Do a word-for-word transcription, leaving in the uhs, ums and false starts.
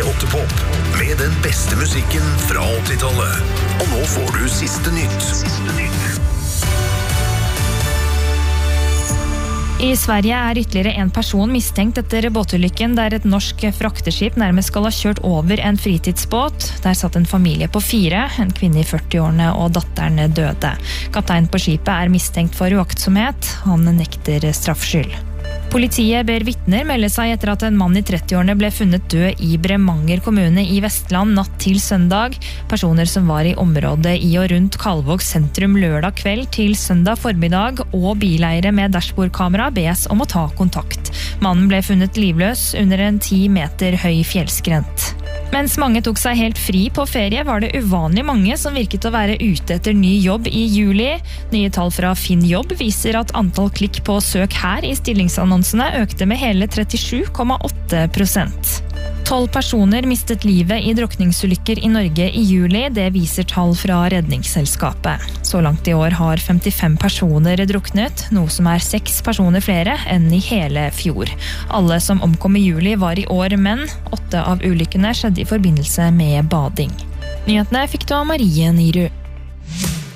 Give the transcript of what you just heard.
åtte Pop, med den beste musikken fra åttitallet. Og nå får du siste nytt. Siste nytt. I Sverige er ytterligere en person mistenkt etter båtulykken der et norsk frakteskip nærmest skal ha kjørt over en fritidsbåt. Der satt en familie på fire, en kvinne i førti-årene og datteren døde. Kapteinen på skipet er mistenkt for uaktsomhet. Han nekter straffskyld. Politiet ber vitner melde seg etter at en mann i tretti-årene ble funnet død i Bremanger kommune i Vestland natt til søndag. Personer som var i området i og rundt Kalvåg sentrum lørdag kveld til søndag formiddag og bileiere med dashbordkamera bes om å ta kontakt. Mannen ble funnet livløs under en ti meter høy fjellskrent. Mens mange tok seg helt fri på ferie, var det uvanlig mange som virket å være ute etter ny jobb i juli. Nye tall fra Finn Jobb viser at antall klikk på søk her i stillingsannonsene økte med hele trettisju komma åtte prosent. Tolv personer mistet livet i drukningsulykker i Norge i juli, det viser tall fra Redningsselskapet. Så langt i år har femtifem personer druknet, noe som er seks personer flere enn i hele fjor. Alle som omkom i juli var i år menn. Åtte av ulykkene skjedde i forbindelse med bading. Nyhetene fikk du av Marie Nyru.